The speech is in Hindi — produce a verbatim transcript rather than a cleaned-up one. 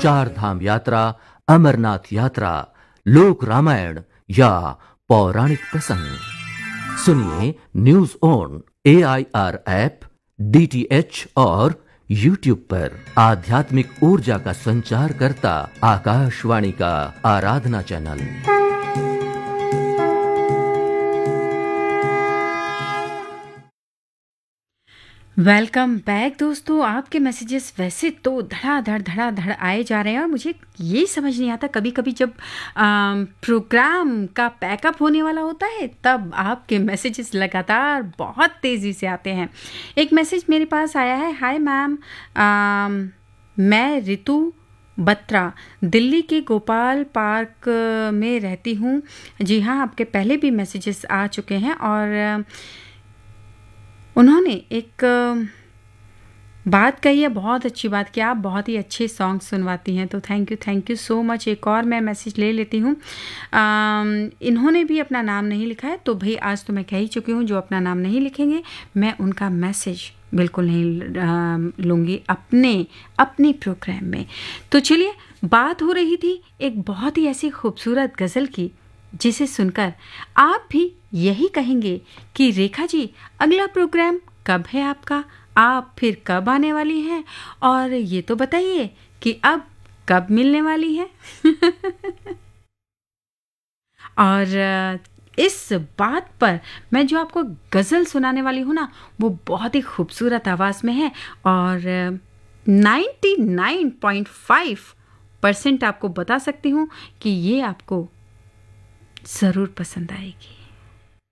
चार धाम यात्रा, अमरनाथ यात्रा, लोक रामायण या पौराणिक प्रसंग सुनिए news on A I R app, D T H और यूट्यूब पर। आध्यात्मिक ऊर्जा का संचार करता आकाशवाणी का आराधना चैनल। वेलकम बैक दोस्तों। आपके मैसेजेस वैसे तो धड़ाधड़ धड़ाधड़ आए जा रहे हैं और मुझे ये समझ नहीं आता, कभी कभी जब प्रोग्राम का पैकअप होने वाला होता है तब आपके मैसेजेस लगातार बहुत तेज़ी से आते हैं। एक मैसेज मेरे पास आया है, हाय मैम, मैं रितु बत्रा दिल्ली के गोपाल पार्क में रहती हूँ। जी हाँ, आपके पहले भी मैसेजेस आ चुके हैं और उन्होंने एक बात कही है, बहुत अच्छी बात कि आप बहुत ही अच्छे सॉन्ग सुनवाती हैं, तो thank you thank you so much. एक और मैं मैसेज ले लेती हूँ। इन्होंने भी अपना नाम नहीं लिखा है, तो भाई आज तो मैं कह ही चुकी हूँ, जो अपना नाम नहीं लिखेंगे मैं उनका मैसेज बिल्कुल नहीं लूँगी अपने अपने प्रोग्राम में। तो चलिए, बात हो रही थी एक बहुत ही ऐसी खूबसूरत गज़ल की जिसे सुनकर आप भी यही कहेंगे कि रेखा जी अगला प्रोग्राम कब है आपका, आप फिर कब आने वाली हैं, और ये तो बताइए कि अब कब मिलने वाली हैं। और इस बात पर मैं जो आपको गज़ल सुनाने वाली हूँ ना, वो बहुत ही खूबसूरत आवाज़ में है और निन्यानवे पॉइंट पाँच परसेंट आपको बता सकती हूँ कि ये आपको ज़रूर पसंद आएगी।